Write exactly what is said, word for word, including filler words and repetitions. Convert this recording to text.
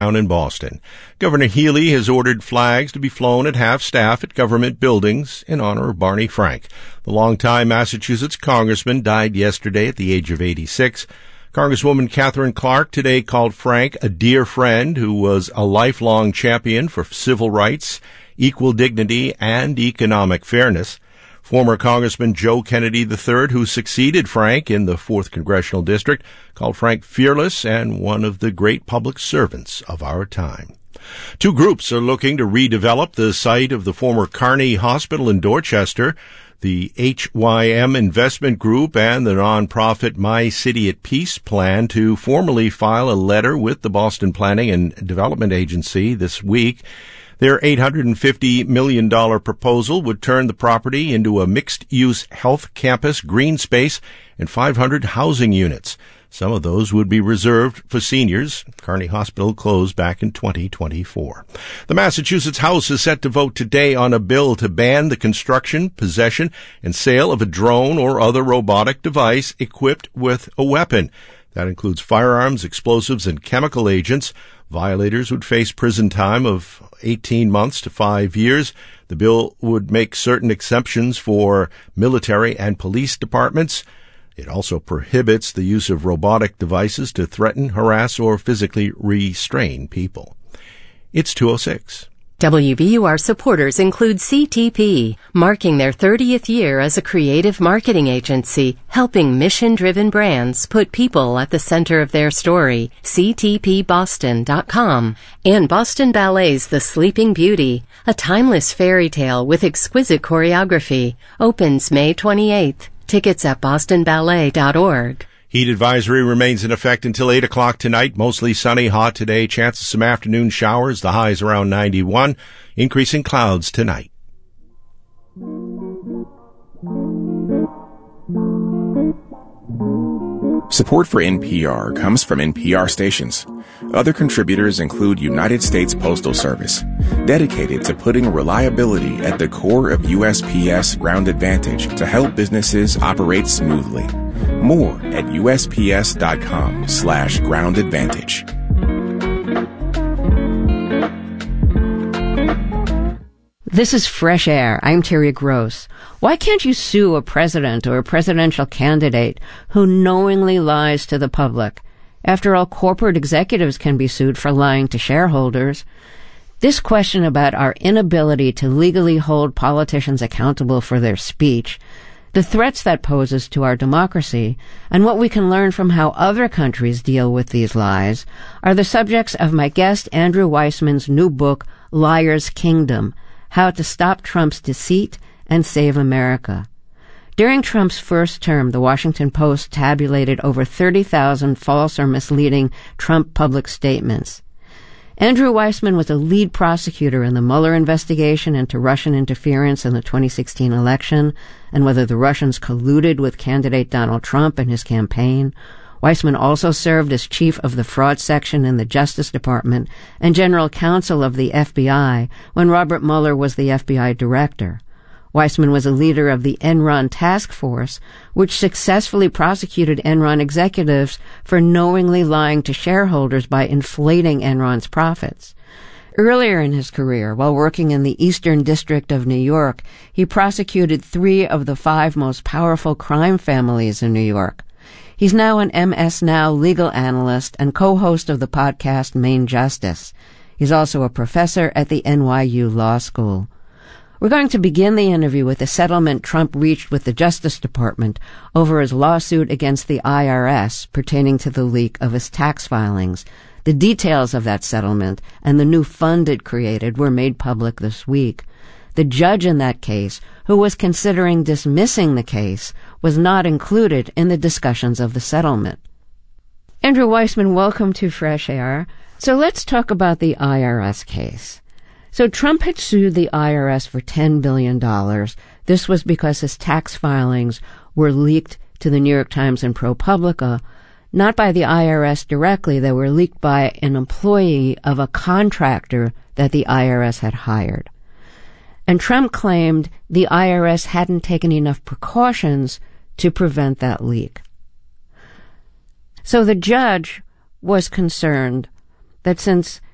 downtown in Boston. Governor Healy has ordered flags to be flown at half-staff at government buildings in honor of Barney Frank. The longtime Massachusetts congressman died yesterday at the age of eighty-six. Congresswoman Catherine Clark today called Frank a dear friend who was a lifelong champion for civil rights, equal dignity, and economic fairness. Former Congressman Joe Kennedy the third, who succeeded Frank in the fourth Congressional District, called Frank fearless and one of the great public servants of our time. Two groups are looking to redevelop the site of the former Kearney Hospital in Dorchester. The H Y M Investment Group and the nonprofit My City at Peace plan to formally file a letter with the Boston Planning and Development Agency this week. Their eight hundred fifty million dollars proposal would turn the property into a mixed-use health campus, green space, and five hundred housing units. Some of those would be reserved for seniors. Kearney Hospital closed back in twenty twenty-four. The Massachusetts House is set to vote today on a bill to ban the construction, possession, and sale of a drone or other robotic device equipped with a weapon. That includes firearms, explosives, and chemical agents. Violators would face prison time of eighteen months to five years. The bill would make certain exceptions for military and police departments. It also prohibits the use of robotic devices to threaten, harass, or physically restrain people. It's two oh six. W V U R supporters include C T P, marking their thirtieth year as a creative marketing agency, helping mission-driven brands put people at the center of their story. C T P Boston dot com. And Boston Ballet's The Sleeping Beauty, a timeless fairy tale with exquisite choreography, opens May twenty-eighth. Tickets at boston ballet dot org. Heat advisory remains in effect until eight o'clock tonight. Mostly sunny, hot today. Chance of some afternoon showers. The highs around ninety-one. Increasing clouds tonight. Support for N P R comes from N P R stations. Other contributors include United States Postal Service, dedicated to putting reliability at the core of U S P S Ground Advantage to help businesses operate smoothly. More at U S P S dot com slash ground advantage. This is Fresh Air. I'm Terry Gross. Why can't you sue a president or a presidential candidate who knowingly lies to the public? After all, corporate executives can be sued for lying to shareholders. This question about our inability to legally hold politicians accountable for their speech, the threats that poses to our democracy, and what we can learn from how other countries deal with these lies are the subjects of my guest Andrew Weissman's new book, Liar's Kingdom: How to Stop Trump's Deceit and Save America. During Trump's first term, the Washington Post tabulated over thirty thousand false or misleading Trump public statements. Andrew Weissman was a lead prosecutor in the Mueller investigation into Russian interference in the twenty sixteen election and whether the Russians colluded with candidate Donald Trump and his campaign. Weissman also served as chief of the fraud section in the Justice Department and general counsel of the F B I when Robert Mueller was the F B I director. Weissman was a leader of the Enron task force, which successfully prosecuted Enron executives for knowingly lying to shareholders by inflating Enron's profits. Earlier in his career, while working in the Eastern District of New York, he prosecuted three of the five most powerful crime families in New York. He's now an M S Now legal analyst and co-host of the podcast Main Justice. He's also a professor at the N Y U Law School. We're going to begin the interview with the settlement Trump reached with the Justice Department over his lawsuit against the I R S pertaining to the leak of his tax filings. The details of that settlement and the new fund it created were made public this week. The judge in that case, who was considering dismissing the case, was not included in the discussions of the settlement. Andrew Weissman, welcome to Fresh Air. So let's talk about the I R S case. So Trump had sued the I R S for ten billion dollars. This was because his tax filings were leaked to the New York Times and ProPublica, not by the I R S directly. They were leaked by an employee of a contractor that the I R S had hired. And Trump claimed the I R S hadn't taken enough precautions to prevent that leak. So the judge was concerned that since